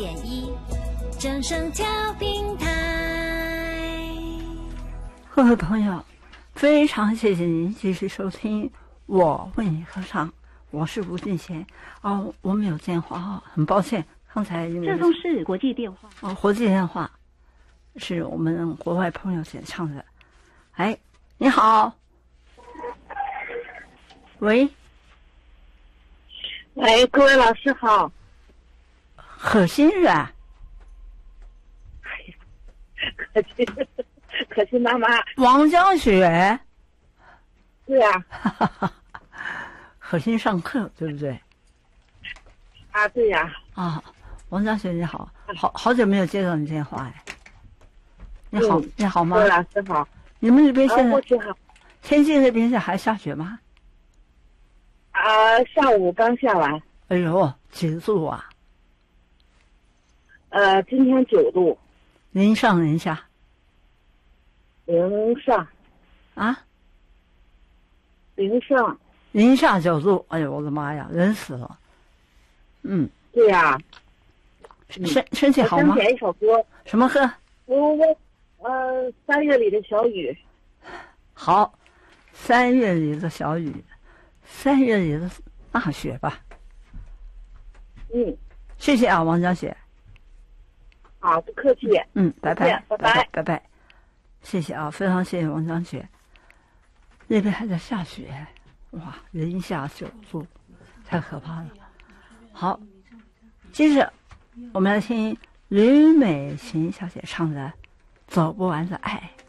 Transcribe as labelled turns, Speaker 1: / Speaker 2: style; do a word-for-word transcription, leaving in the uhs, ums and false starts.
Speaker 1: 点一，正声调频台。
Speaker 2: 各位朋友，非常谢谢您继续收听我为你歌唱，我是吴俊贤。哦，我们有电话哦，很抱歉，刚才因为
Speaker 3: 这都是国际电话
Speaker 2: 哦，国际电话是我们国外朋友点唱的。哎，你好，喂，
Speaker 4: 喂，各位老师好。
Speaker 2: 可心是吧？
Speaker 4: 可心，可心妈妈。
Speaker 2: 王江雪。
Speaker 4: 对呀、
Speaker 2: 啊。可心上课对不对？
Speaker 4: 啊，对呀、
Speaker 2: 啊。啊，王江雪你好，好好久没有接到你电话哎。你好，
Speaker 4: 嗯、
Speaker 2: 你好吗？
Speaker 4: 各位老师好。
Speaker 2: 你们那边现在？
Speaker 4: 啊、好。
Speaker 2: 天津那边现在还下雪吗？
Speaker 4: 啊，下午刚下完。
Speaker 2: 哎呦，几度啊？
Speaker 4: 呃，今天九度。
Speaker 2: 零上零下？
Speaker 4: 零上。
Speaker 2: 啊？
Speaker 4: 零上。
Speaker 2: 零下九度，哎呦我的妈呀，人死了。嗯。
Speaker 4: 对呀、啊。
Speaker 2: 身身体好吗？
Speaker 4: 我想点一首歌。
Speaker 2: 什么歌？
Speaker 4: 我我呃，三月里的小雨。
Speaker 2: 好，三月里的小雨，三月里的大雪吧。
Speaker 4: 嗯。
Speaker 2: 谢谢啊，王江雪。
Speaker 4: 好，不客气。
Speaker 2: 嗯，拜拜，
Speaker 4: 拜
Speaker 2: 拜拜拜，谢谢啊，非常谢谢王江雪。那边还在下雪，哇，零下九度，太可怕了。好，接着我们来听吕美琴小姐唱的《走不完的爱》。